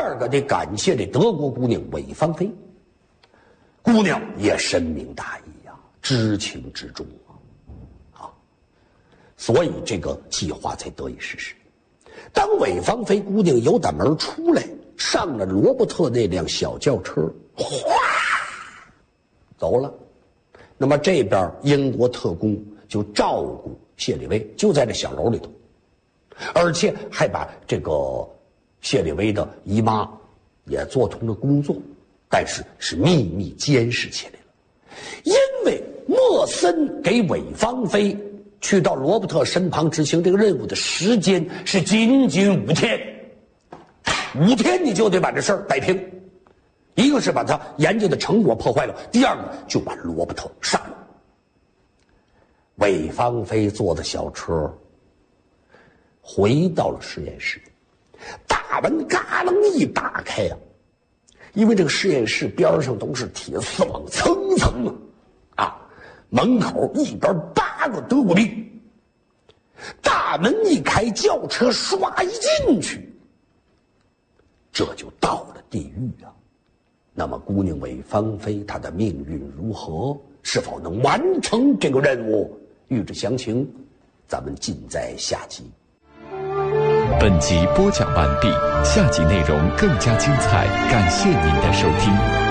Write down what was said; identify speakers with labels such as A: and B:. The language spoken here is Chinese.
A: 二个得感谢这德国姑娘韦芳菲，姑娘也深明大义啊，知情知重啊，所以这个计划才得以实施。当韦芳菲姑娘由大门出来，上了罗伯特那辆小轿车，哗，走了。那么这边英国特工就照顾谢里威，就在这小楼里头，而且还把这个谢里威的姨妈也做通了工作，但是是秘密监视起来了。因为莫森给韦芳菲去到罗伯特身旁执行这个任务的时间是仅仅5天，5天你就得把这事儿摆平。一个是把他研究的成果破坏了，第二个就把罗伯特杀了。韦芳菲坐的小车回到了实验室，大门嘎楞一打开啊，因为这个实验室边上都是铁丝网，层层啊，门口一边8个德国兵。大门一开，轿车唰一进去，这就到了地狱啊。那么姑娘韦芳菲她的命运如何？是否能完成这个任务？欲知详情，咱们尽在下集。
B: 本集播讲完毕，下集内容更加精彩，感谢您的收听。